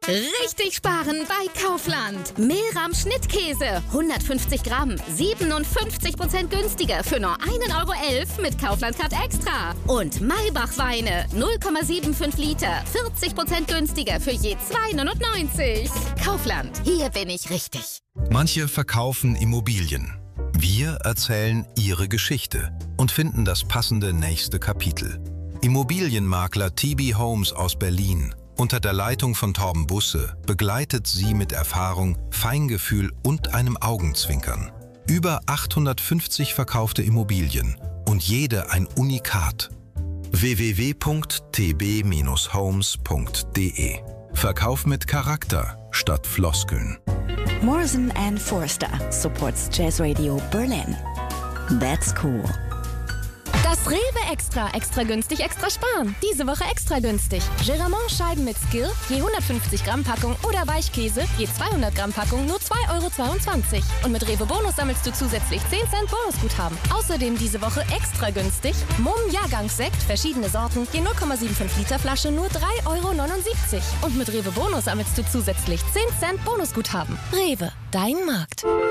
Richtig sparen bei Kaufland. Mehlrahm Schnittkäse, 150 Gramm, 57% günstiger für nur 1,11 € mit Kaufland-Card Extra. Und Maybach Weine, 0,75 Liter, 40% günstiger für je 2,99 €. Kaufland, hier bin ich richtig. Manche verkaufen Immobilien. Wir erzählen ihre Geschichte und finden das passende nächste Kapitel. Immobilienmakler TB Homes aus Berlin unter der Leitung von Torben Busse begleitet Sie mit Erfahrung, Feingefühl und einem Augenzwinkern. Über 850 verkaufte Immobilien und jede ein Unikat. www.tb-homes.de. Verkauf mit Charakter statt Floskeln. Morrison & Forster supports Jazz Radio Berlin. That's cool. Das Rewe Extra günstig, extra sparen. Diese Woche extra günstig. Geramont-Scheiben mit Skill, je 150 Gramm Packung oder Weichkäse, je 200 Gramm Packung, nur 2,22 € Und mit Rewe Bonus sammelst du zusätzlich 10 Cent Bonusguthaben. Außerdem diese Woche extra günstig. Mumm Jahrgangssekt, verschiedene Sorten, je 0,75 Liter Flasche, nur 3,79 € Und mit Rewe Bonus sammelst du zusätzlich 10 Cent Bonusguthaben. Rewe, dein Markt.